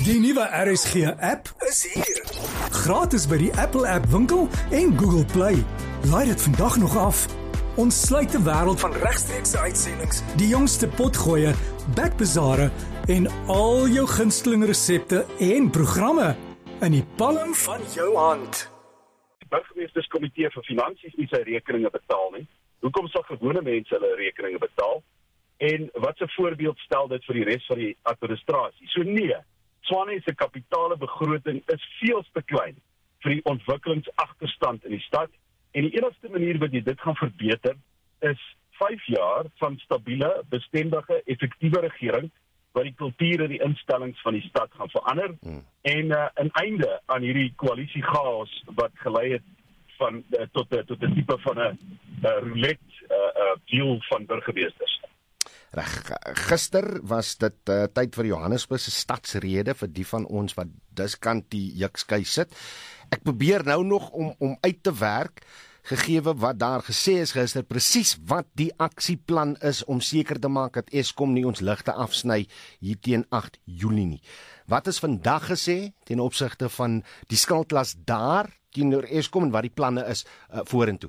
Die nuwe RSG-app is hier. Gratis by die Apple App Winkel en Google Play. Laai dit vandag nog af. Ons sluit die wêreld van regstreekse uitsendings, die jongste potgoeie, backbazare en al jou gunsteling resepte en programme in die palm van jou hand. Die burgemeesterskomitee vir finansies nie sy rekeninge betaal nie. Hoekom sal gewone mense hulle rekeninge betaal? En wat 'n voorbeeld stel dit vir die res van die administrasie? So nee, Tshwane se kapitale begroting is veel te klein vir die ontwikkelingsagterstand in die stad. En die enigste manier wat jy dit gaan verbeter is 5 jaar van stabiele, bestendige, effektiewe regering wat die kultuur en die instellings van die stad gaan verander en 'n einde aan hierdie koalisie chaos wat gelei het van tot 'n tipe van 'n roulette deal van burgemeesters. Reg, gister was dit tyd vir Johannesburg se stadsrede vir die van ons wat diskant die Jukskei sit. Ek probeer nou nog om uit te werk, gegeewe wat daar gesê is gister, presies wat die aksieplan is om seker te maak dat Eskom nie ons ligte afsny hier teen 8 Julie nie. Wat is vandag gesê ten opsigte van die skuldlas daar teenoor Eskom en wat die planne is vorentoe?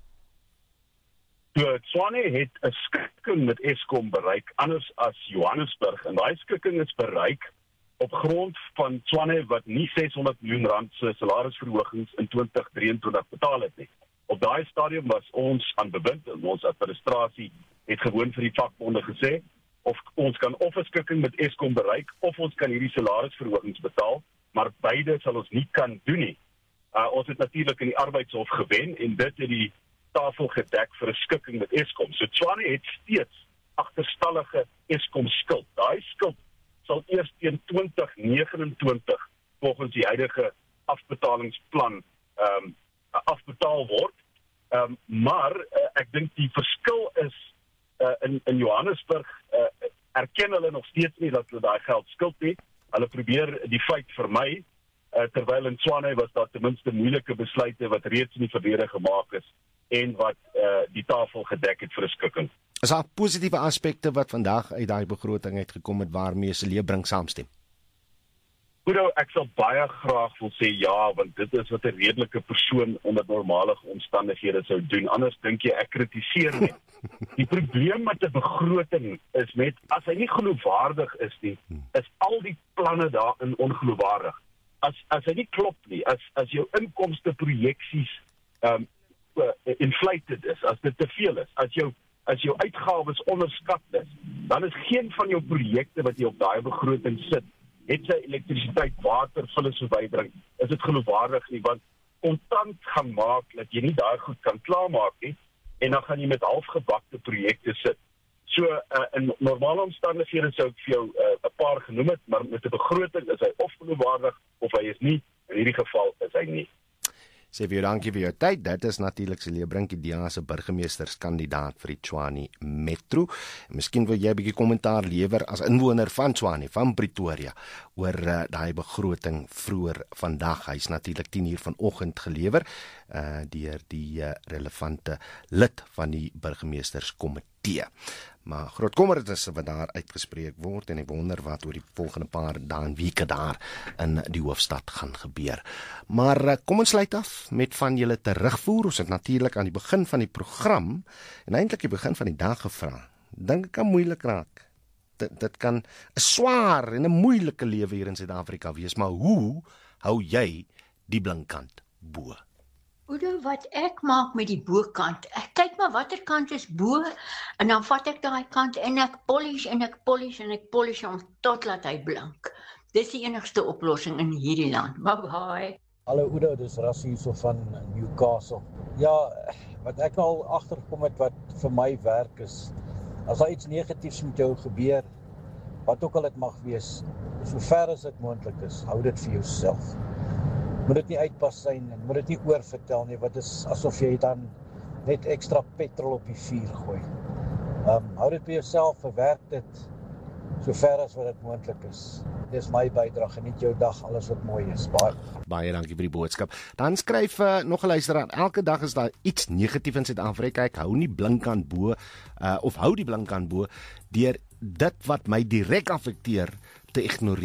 Tshwane het 'n skikking met Eskom bereik, anders as Johannesburg, en daai skikking is bereik op grond van Tshwane wat nie 600 miljoen rand se salarisverhogings in 2023 betaal het nie. Op daai stadium was ons aan bewind en ons administrasie het gewoon vir die vakbonde gesê of ons kan of 'n skikking met Eskom bereik of ons kan hierdie salarisverhogings betaal, maar beide sal ons nie kan doen nie. Ons het natuurlik in die arbeidshof gewen en dit het die tafel gedek vir 'n skikking met Eskom. So Tshwane het steeds agterstallige Eskom skuld. Daai skuld sal eers teen 2029 volgens die huidige afbetalingsplan afbetaal word. Maar ek dink die verskil is in Johannesburg erken hulle nog steeds nie dat hulle daai geld skuld het. Hulle probeer die feit vermy, terwyl in Tshwane was daar ten minste moeilike besluite wat reeds in die verlede gemaak is en wat die tafel gedek het vir 'n skikking. Is daar positiewe aspekte wat vandag uit daai begroting uitgekom het waarmee se leebring saamstem? Oudo, ek sal baie graag wil sê ja, want dit is wat 'n redelike persoon onder normale omstandighede sou doen. Anders dink jy ek kritiseer nie. Die probleem met 'n begroting is net as hy nie geloofwaardig is nie, is al die planne daarin ongeloofwaardig. As hy nie klop nie, as jou inkomste projeksies inflated is, as dit te veel is, as jou uitgawes onderskat is, dan is geen van jou projekte wat jy op daai begroting sit, het sy elektrisiteit, water, vullis verbydring, is dit geloofwaardig nie, want kontant gaan maak dat jy nie daai goed kan klaarmaak nie, en dan gaan jy met halfgebakte projekte sit. So, in normale omstandighede sou ek vir jou 'n paar genoem het, maar met 'n begroting is hy of geloofwaardig, of hy is nie, in hierdie geval is hy nie. Sê vir jou dankie vir jou tyd. Dit is natuurlik Cecilia Brink, die DA se burgemeesterskandidaat vir die Tshwane Metro. Miskien wil jy 'n bietjie kommentaar lewer as inwoner van Tshwane, van Pretoria, oor daai begroting vroeër vandag. Hy's natuurlik 10:00 vanoggend gelewer deur die relevante lid van die burgemeesterskomitee. Maar groot kommer is wat daar uitgespreek word en ek wonder wat oor die volgende paar dae en weke daar in die hoofstad gaan gebeur. Maar kom ons sluit af met van julle terugvoer. Ons het natuurlik aan die begin van die program en eintlik die begin van die dag gevra. Dink ek kan moeilik raak. Dit kan 'n swaar en 'n moeilike lewe hier in Suid-Afrika wees, maar hoe hou jy die blinkkant bo? Oudo, wat ek maak met die bokant, ek kyk maar watter kant is bo, en dan vat ek daai kant en ek polish en ek polish en ek polish hom totdat hy blink. Dis die enigste oplossing in hierdie land. Bye. Hallo Oudo, dis Rassie hierso van Newcastle. Ja, wat ek al agtergekom het wat vir my werk is, as daar iets negatiefs met jou gebeur, wat ook al dit mag wees, so ver as dit moontlik is, hou dit vir jouself. Moet dit nie uitpas sein en moet dit nie oorvertel nie, wat is asof jy dan net ekstra petrol op die vuur gooi. Hou dit by jouself, verwerk dit so ver as wat dit moontlik is. Dis my bydrae, geniet jou dag, alles wat mooi is. Baie dankie vir die boodskap. Dan skryf nog 'n luisteraar, elke dag is daar iets negatief in Suid-Afrika. Ek hou nie blinkkant bo of hou die blinkkant bo deur dit wat my direk affekteer te ignoreer.